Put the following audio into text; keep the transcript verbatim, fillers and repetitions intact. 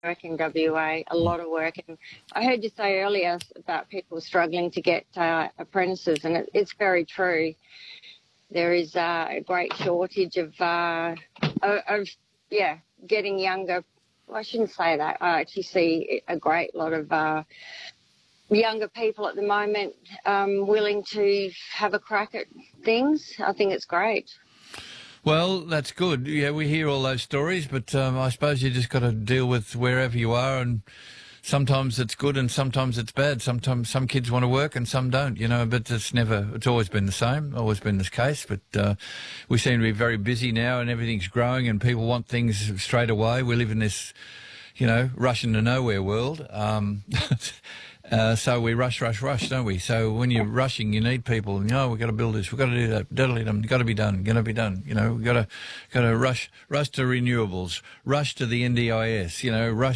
work in W A, a lot of work. And I heard you say earlier about people struggling to get uh, apprentices, and it, it's very true. There is uh, a great shortage of, uh, of, of, yeah, getting younger. Well, I shouldn't say that. I actually see a great lot of uh, younger people at the moment um, willing to have a crack at things. I think it's great. Well, that's good. Yeah, we hear all those stories, but um, I suppose you just got to deal with wherever you are, and sometimes it's good and sometimes it's bad. Sometimes some kids want to work and some don't, you know, but it's never, it's always been the same, always been this case. But uh, we seem to be very busy now and everything's growing and people want things straight away. We live in this, you know, rush into nowhere world. Um, Uh, so we rush, rush, rush, don't we? So when you're rushing, you need people. You know, we've got to build this, we've got to do that, diddly dum, got to be done, got to be done. You know, we've got to, got to rush, rush to renewables, rush to the N D I S, you know, rush